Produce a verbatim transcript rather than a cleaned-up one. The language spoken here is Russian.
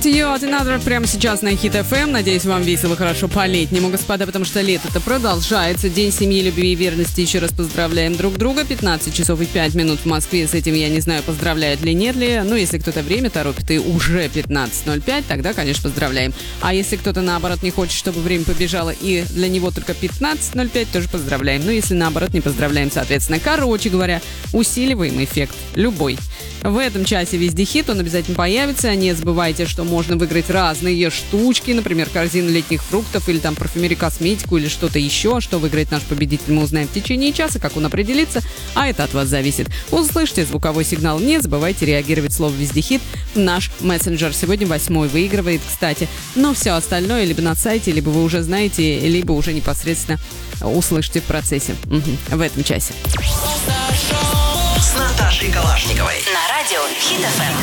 After You от Another прямо сейчас на Хит эф эм. Надеюсь, вам весело, хорошо по-летнему, господа, потому что лето-то продолжается. День семьи, любви и верности. Еще раз поздравляем друг друга. пятнадцать часов и пять минут в Москве. С этим я не знаю, поздравляют ли, нет ли. Ну, если кто-то время торопит и уже пятнадцать ноль пять, тогда, конечно, поздравляем. А если кто-то, наоборот, не хочет, чтобы время побежало и для него только пятнадцать ноль пять, тоже поздравляем. Ну, если, наоборот, не поздравляем, соответственно. Короче говоря, усиливаем эффект любой. В этом часе везде хит, он обязательно появится. Не забывайте, что можно выиграть разные штучки, например, корзину летних фруктов или там парфюмерию, косметику или что-то еще. Что выиграет наш победитель, мы узнаем в течение часа, как он определится, а это от вас зависит. Услышьте звуковой сигнал, не забывайте реагировать слово «Везде хит» в наш мессенджер. Сегодня восьмой выигрывает, кстати. Но все остальное либо на сайте, либо вы уже знаете, либо уже непосредственно услышите в процессе. Угу. В этом часе. С Наташей Калашниковой. На радио Хит эф эм.